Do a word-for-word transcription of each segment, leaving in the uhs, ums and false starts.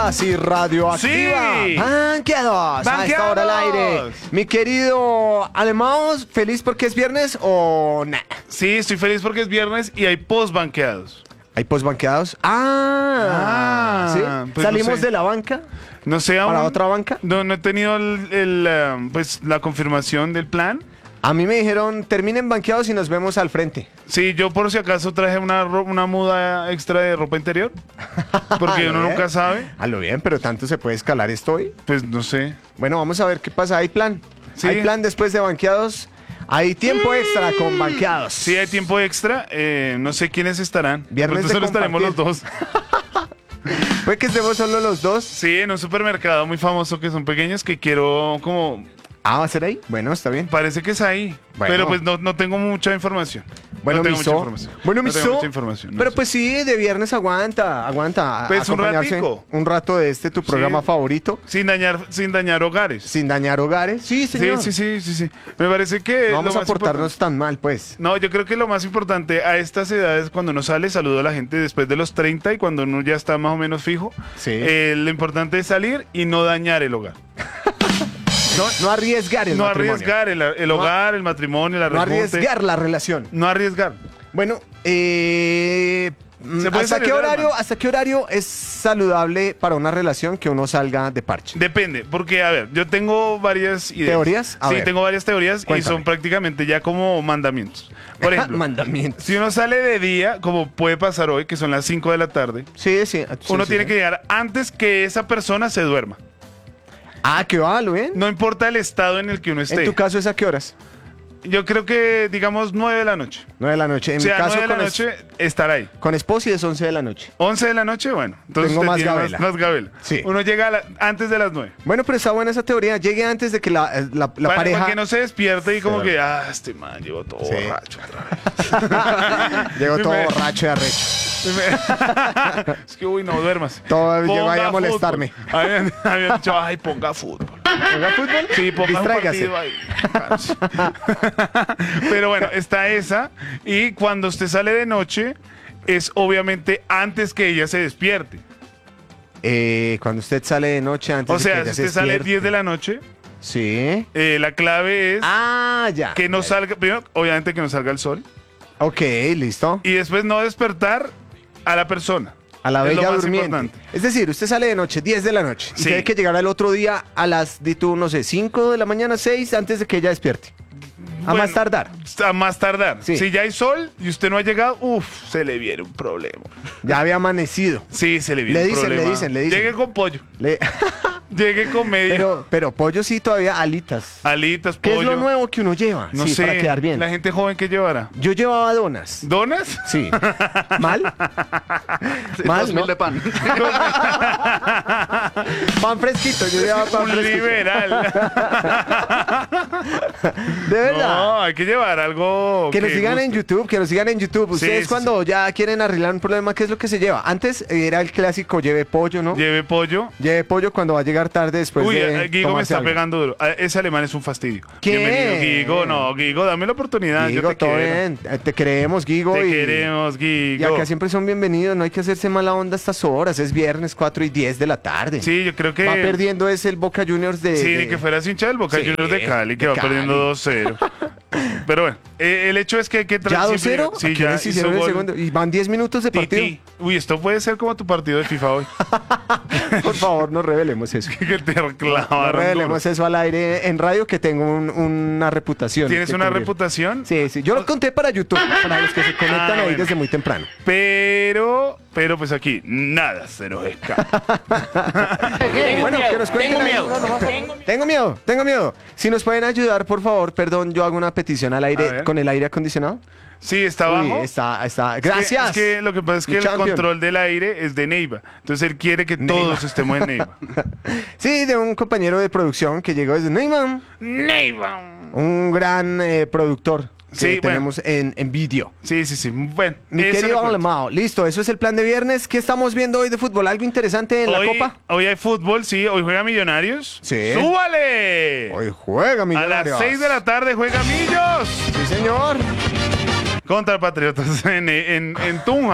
casi radioactiva. Sí. Banqueados. A esta hora al aire. Mi querido Alemaos, ¿feliz porque es viernes o nah? Sí, estoy feliz porque es viernes y hay post banqueados. ¿Hay postbanqueados? Ah, Ah, ¿sí? pues ¿Salimos no sé. de la banca No sé aún. para otra banca? No, no he tenido el, el, eh, pues, la confirmación del plan. A mí me dijeron, terminen banqueados y nos vemos al frente. Sí, yo por si acaso traje una, ro- una muda extra de ropa interior. Porque uno bien. nunca sabe. A lo bien, pero tanto se puede escalar esto hoy. Pues no sé. Bueno, vamos a ver qué pasa. Hay plan. Sí. Hay plan después de banqueados. Hay tiempo extra con banqueados. Sí, hay tiempo extra. eh, no sé quiénes estarán. Viernes Pronto de solo estaremos los compartir. dos. Puede que estemos solo los dos. Sí, en un supermercado muy famoso que son pequeños que quiero como... Ah, ¿va a ser ahí? Bueno, está bien. Parece que es ahí. Bueno. Pero pues no, no tengo mucha información. Bueno, no tengo miso. mucha información. Bueno, no tengo miso. mucha información. no Pero sé. pues sí, de viernes aguanta, aguanta. a- Pues un acompañarse ratico. Un rato de este, tu programa Sí. favorito. Sin dañar, sin dañar hogares. Sin dañar hogares. Sí, Sí, señor. sí, sí, sí, sí. Me parece que... No vamos lo a más portarnos tan mal, pues. No, yo creo que lo más importante a estas edades, cuando uno sale, saludo a la gente después de los treinta y cuando uno ya está más o menos fijo. Sí. eh, lo importante es salir y no dañar el hogar. No, no arriesgar el no matrimonio. arriesgar el, el hogar, el matrimonio, la No rejunte. arriesgar la relación. No arriesgar. Bueno, eh, Se puede ¿hasta salir qué de las horario, manos. hasta qué horario es saludable para una relación que uno salga de parche? Depende, porque a ver, yo tengo varias ideas. ¿Teorías? A sí, ver. tengo varias teorías Cuéntame. y son prácticamente ya como mandamientos. Por ejemplo, Mandamientos. si uno sale de día, como puede pasar hoy, que son las cinco de la tarde, Sí, sí. sí, uno sí, tiene sí. que llegar antes que esa persona se duerma. Ah, ¿qué va, lo ven? No importa el estado en el que uno esté. En tu caso, ¿es a qué horas? Yo creo que, digamos, nueve de la noche. nueve de la noche. En o sea, mi caso, nueve de la con, es- noche, estar ahí. con esposa y es once de la noche. once de la noche, bueno. Entonces Tengo usted más tiene gabela. Más, más gabela. Sí. Uno llega a la- antes de las nueve. Bueno, pero está buena esa teoría. Llegue antes de que la, eh, la, la para, pareja... para que no se despierte y como Sí. que, ah, este man llegó todo Sí. borracho otra vez. Llegó todo Me- borracho y arrecho. Es que, uy, no duermas. Todo llegó ahí a molestarme. Habían, habían dicho, ay, ponga fútbol. ¿Juega fútbol? Sí, ponga un Distráigase. partido ahí. Pero bueno, está esa. Y cuando usted sale de noche, es obviamente antes que ella se despierte. Eh, cuando usted sale de noche antes O de sea, que si ella se usted sale despierte. diez de la noche, Sí. eh, la clave es Ah, ya. que no salga, primero, obviamente que no salga el sol. Ok, listo. Y después no despertar a la persona. A la Es lo bella más durmiente. importante. Es decir, usted sale de noche, diez de la noche. Y Sí. tiene que llegar al otro día a las, di tú, no sé, cinco de la mañana, seis, antes de que ella despierte. A Bueno, más tardar. A más tardar. Sí. Si ya hay sol y usted no ha llegado, uff, se le viene un problema. Ya había amanecido. Sí, se le viene Le un dicen, le problema. dicen, le dicen. Llegue con pollo. Le- Llegue con medio. pero, pero pollo sí todavía alitas. Alitas, ¿Qué pollo. es lo nuevo que uno lleva? No sí, sé. para quedar bien. La gente joven que llevará. Yo llevaba donas. ¿Donas? Sí. ¿Mal? ¿Mal? Dos mil ¿no? de pan. Pan fresquito. Yo llevaba pan Un fresquito. liberal. De verdad. No, hay que llevar algo. Que nos sigan en guste. YouTube, que nos sigan en YouTube. Ustedes sí, cuando ya quieren arreglar un problema, ¿qué es lo que se lleva? Antes era el clásico lleve pollo, ¿no? Lleve pollo. Lleve pollo cuando va a llegar tarde después Uy, de eh, Guigo me tomarse está algo. pegando duro. Ah, Ese alemán es un fastidio. ¿Qué? Bienvenido, Guigo. No, Guigo, dame la oportunidad. Guigo, yo te todo quiero. bien. Eh, Te queremos, Guigo. Te y, queremos, y Guigo. acá siempre son bienvenidos. No hay que hacerse mala onda a estas horas. Es viernes cuatro y diez de la tarde. Sí, yo creo que. Va perdiendo es el Boca Juniors de... Sí, de- ni que fueras hincha del Boca Sí, Juniors de Cali, que de va perdiendo Cali. dos cero. Pero bueno, eh, el hecho es que hay que... tra- ¿Ya dos siempre- cero? Sí, ¿A qué ya horas hizo hicieron el gol. segundo? Y van diez minutos de partido. Titi. Uy, esto puede ser como tu partido de FIFA hoy. Por favor, no revelemos eso. Que te No reclamaron. revelemos duro. eso al aire en radio, que tengo un- una reputación. ¿Tienes que una cubrir. reputación? Sí, sí. Yo lo conté para YouTube, para los que se conectan Ah, ahí bueno. desde muy temprano. Pero, pero pues aquí, nada se nos escapa. Bueno, que nos cuenten ahí. Tengo miedo, tengo miedo. Si nos pueden ayudar, por favor, perdón, yo hago una petición al A aire ver. con el aire acondicionado. Sí, está Uy, abajo. está, está. Es que- Gracias. Es que lo que pasa es Mi que el champion. control del aire es de Neiva. Entonces él quiere que Neiva. todos estemos en Neiva. Sí, de un compañero de producción que llegó desde Neyman, Neiva. un gran eh, productor que Sí, bueno. tenemos en, en vídeo. Sí, sí, sí. Bueno, Mi eso le querido cuento. Alemao, listo, eso es el plan de viernes. ¿Qué estamos viendo hoy de fútbol? ¿Algo interesante en hoy, la Copa? Hoy hay fútbol, sí. Hoy juega Millonarios. Sí. ¡Súbale! Hoy juega A Millonarios. las seis de la tarde juega Millos Sí, señor. contra Patriotas en, en, en Tunja.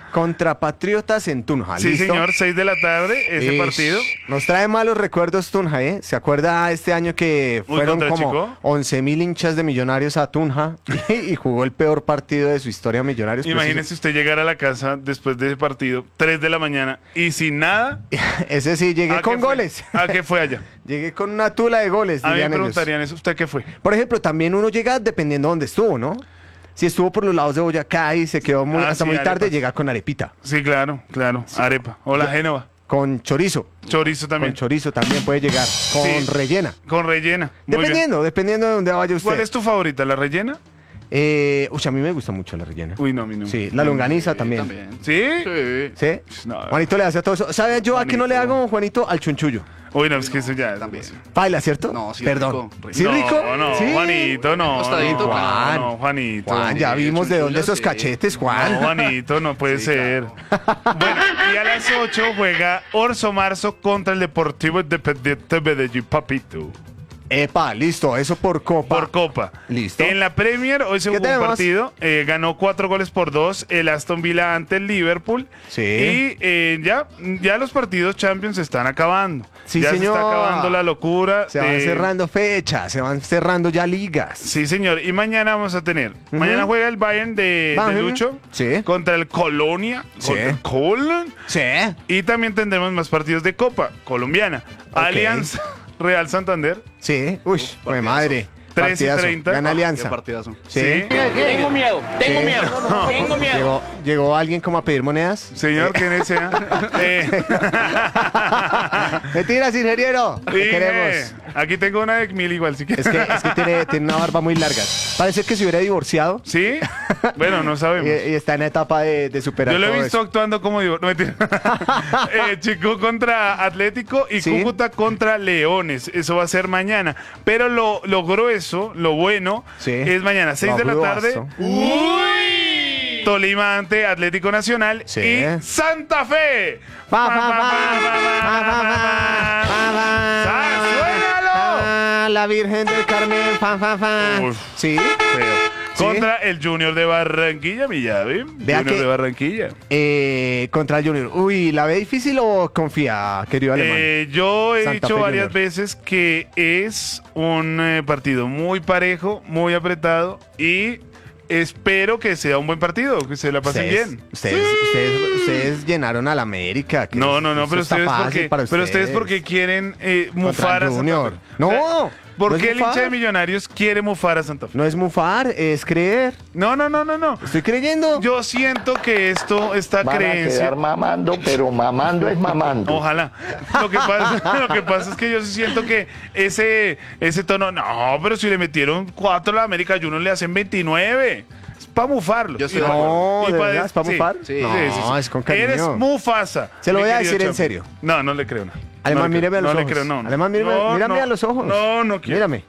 contra Patriotas en Tunja. Sí, ¿listo? señor, seis de la tarde, ese Ish, partido. Nos trae malos recuerdos Tunja, ¿eh? ¿Se acuerda este año que Uy, fueron ¿contra como Chico? once mil hinchas de Millonarios a Tunja y, y jugó el peor partido de su historia Millonarios? Imagínese usted llegar a la casa después de ese partido, tres de la mañana, y sin nada. Ese sí, llegué ¿a con qué fue? goles. ¿A qué fue allá? Llegué con una tula de goles, A mí me dirían ellos. preguntarían eso, ¿usted qué fue? Por ejemplo, también uno llega dependiendo de dónde estuvo, ¿no? Si estuvo por los lados de Boyacá y se quedó muy, Ah, hasta sí, muy tarde, arepas. llega con arepita, Sí, claro, claro, arepa. Hola, Génova. con chorizo. Chorizo también. Con chorizo también puede llegar, con Sí. rellena. Con rellena. Muy bien. Dependiendo, dependiendo de dónde vaya usted. ¿Cuál es tu favorita, la rellena? Eh, uy, a mí me gusta mucho la rellena. Uy, no, a mí no. Sí, la longaniza también. ¿Sí? Sí. ¿Sí? No. Juanito le hace todo eso. ¿Sabe yo a qué no le Juanito. hago, Juanito? Al chunchullo. Uy, no, es que eso ya es también. demasiado. Paila, ¿cierto? No, sí, Perdón. rico, rico. ¿Sí, no, rico? No, ¿Sí? Juanito, no. Tostadito, no, Juan. No, Juanito. Juan, ya Sí, vimos de chunchullo, dónde esos sí. cachetes, Juan. No, Juanito, no puede Sí, ser. Bueno, y a las ocho juega Orso Marzo contra el Deportivo Independiente Medellín, papito. Epa, listo, eso por copa. Por Copa. Listo. En la Premier, hoy se ¿Qué jugó un tenemos? partido. eh, ganó cuatro goles por dos el Aston Villa ante el Liverpool. Sí. Y eh, ya, ya los partidos Champions se están acabando. Sí, ya señor. se está acabando la locura. Se van de- cerrando fechas, se van cerrando ya ligas. Sí, señor. Y mañana vamos a tener. Mañana juega el Bayern de, de Bayern. Lucho. Sí. Contra el Colonia. Sí. Contra el Colon. Sí. Y también tendremos más partidos de Copa colombiana. Alianza Real Santander. Sí. Uy, pues madre. tres y Partidazo. treinta. Gana Qué Alianza. partidazo. Sí. Sí. Tengo miedo, tengo Sí. miedo, tengo miedo. Llegó, llegó alguien como a pedir monedas. Señor, ¿quién es ese? Eh, Mentiras, ingeniero. ¿Qué dije, queremos? aquí tengo una de mil igual, si quieres. Es que, es que tiene, tiene una barba muy larga. Parece que se hubiera divorciado ¿Sí? Bueno, no y, sabemos. y está en etapa de, de superar Yo lo he todo visto eso. actuando como digo, no mentira. eh, Chico contra Atlético y Sí. Cúcuta contra Leones. Eso va a ser mañana. Pero lo, lo grueso, lo bueno, Sí. es mañana, seis Lo de la grueso. tarde. ¡Uy! Tolima ante Atlético Nacional Sí. y Santa Fe. Pa, pa, pa, pa, pa, pa, pa, pa. ¡Sa- ¡Suénalo! Ah, la Virgen del Carmen. Fa, fa, fa. Uf. Sí. Feo. Sí. Contra el Junior de Barranquilla, Millavi. Vea Junior que- de Barranquilla. Eh, contra el Junior. Uy, ¿la ve difícil o confía, querido alemán? Eh, yo he Santa dicho Fe varias Junior. veces que es un eh, partido muy parejo, muy apretado y espero que sea un buen partido, que se la pasen ustedes, bien. Ustedes, ustedes, ustedes llenaron a la América. que No, eso- no, no, eso pero está ustedes fácil porque, para pero ustedes porque quieren eh, Contra mufar el a Santa Junior. Fe. No, O sea, ¿por no es qué el hincha mufar. de Millonarios quiere mufar a Santa Fe? No es mufar, es creer. No, no, no, no, no. Estoy creyendo. Yo siento que esto, esta Van a creencia. quedar mamando, pero mamando es mamando. Ojalá. Lo que, pasa, lo que pasa es que yo sí siento que ese, ese tono, no, pero si le metieron cuatro a la América Juniors le hacen veintinueve. Es para mufarlo. Yo estoy Y de pa- No, y ¿de pa- verdad? ¿Es para sí. mufar? Sí. No, es con cariño. Eres Mufasa. Se lo mi voy a querido decir en Champi. serio. No, no le creo nada. Alemán, no le míreme a creo, los no ojos. le creo, no. Alemán, míreme, No, mírame no. a los ojos. No, no quiero. Mírame.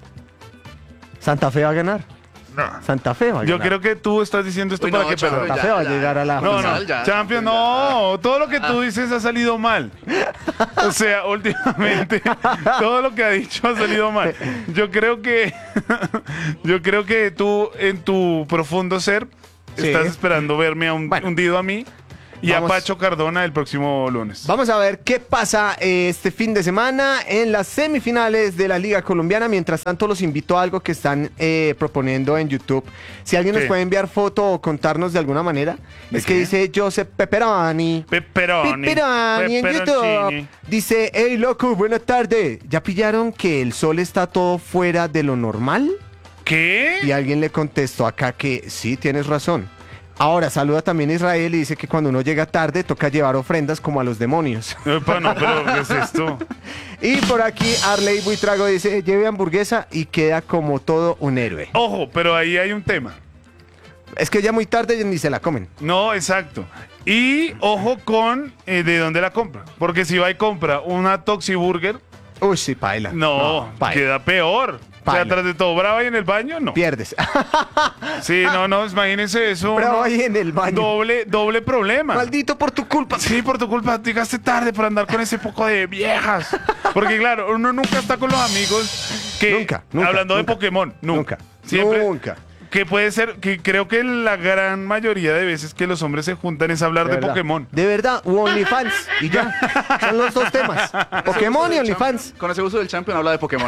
Santa Fe va a ganar. No. Santa Fe va a Yo ganar. creo que tú estás diciendo esto Uy, para no, que Champions, perdas. Santa Fe va a llegar a la No, final. no, ya, Champions, ya. no, todo lo que tú dices ha salido mal. O sea, últimamente todo lo que ha dicho ha salido mal. Yo creo que yo creo que tú en tu profundo ser Sí. estás esperando verme a un- Bueno. hundido a mí y Vamos. a Pacho Cardona el próximo lunes. Vamos a ver qué pasa eh, este fin de semana en las semifinales de la Liga Colombiana. Mientras tanto, los invito a algo que están eh, proponiendo en YouTube. Si alguien nos ¿Qué? puede enviar foto o contarnos de alguna manera, ¿De es que qué? dice Joseph Pepperoni. Pepperoni. Pepperoni en Pepperoncini. YouTube. Dice, hey loco, buenas tardes. ¿Ya pillaron que el sol está todo fuera de lo normal? ¿Qué? Y alguien le contestó acá que sí, tienes razón. Ahora saluda también a Israel y dice que cuando uno llega tarde toca llevar ofrendas como a los demonios. Epa, no, pero ¿qué es esto? Y por aquí Arley Buitrago dice, lleve hamburguesa y queda como todo un héroe. Ojo, pero ahí hay un tema. Es que ya muy tarde ni se la comen. No, exacto. Y ojo con eh, de dónde la compra. Porque si va y compra una Toxi Burger, Uy, sí, paila. no, paila. queda peor. O sea, Paila. tras de todo, brava y en el baño, no. Pierdes. Sí, no, no, imagínense eso. Bravo no. ahí en el baño. Doble, doble problema. Maldito por tu culpa. Sí, por tu culpa, llegaste tarde por andar con ese poco de viejas. Porque claro, uno nunca está con los amigos que... Nunca, nunca, Hablando nunca. de Pokémon, nunca. Nunca. Siempre Nunca. Que puede ser, que creo que la gran mayoría de veces que los hombres se juntan es hablar de, verdad. Pokémon. De verdad, u OnlyFans. Y ya. Son los dos temas. Pokémon y OnlyFans. Con ese uso del champion habla de Pokémon.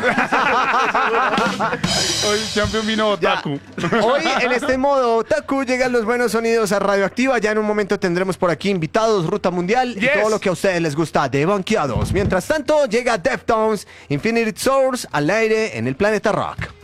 Hoy Champion vino Ya. Otaku. Hoy en este modo Otaku llegan los buenos sonidos a Radioactiva. Ya en un momento tendremos por aquí invitados, Ruta Mundial y Yes. todo lo que a ustedes les gusta de Banqueados. Mientras tanto, llega Deftones, Infinite Source al aire en el Planeta Rock.